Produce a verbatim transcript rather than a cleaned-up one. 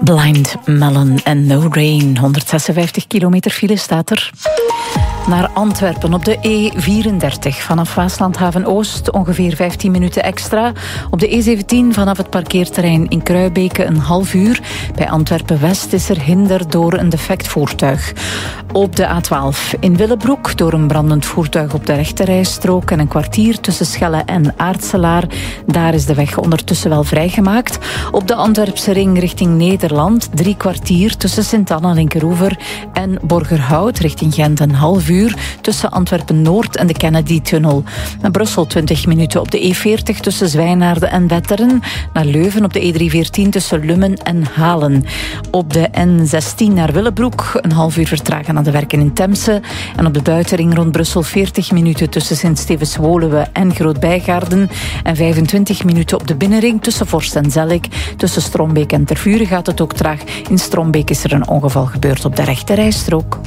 Blind Melon en No Rain. honderdzesenvijftig kilometer file staat er. Naar Antwerpen op de E vierendertig vanaf Waaslandhaven Oost ongeveer vijftien minuten extra. Op de E zeventien vanaf het parkeerterrein in Kruibeke een half uur. Bij Antwerpen West is er hinder door een defect voertuig. Op de A twaalf in Willebroek door een brandend voertuig op de rechterrijstrook en een kwartier tussen Schelle en Aartselaar. Daar is de weg ondertussen wel vrijgemaakt. Op de Antwerpse ring richting Nederland drie kwartier tussen Sint-Anna Linkeroever en Borgerhout richting Gent een half uur tussen Antwerpen-Noord en de Kennedy-tunnel. Naar Brussel twintig minuten op de E veertig tussen Zwijnaarden en Wetteren. Naar Leuven op de E driehonderdveertien tussen Lummen en Halen. Op de N zestien naar Willebroek een half uur vertragen aan de werken in Temse. En op de buitenring rond Brussel veertig minuten tussen Sint-Stevens-Woluwe en Groot-Bijgaarden. En vijfentwintig minuten op de binnenring tussen Vorst en Zellik. Tussen Strombeek en Tervuren gaat het ook traag. In Strombeek is er een ongeval gebeurd op de rechterrijstrook.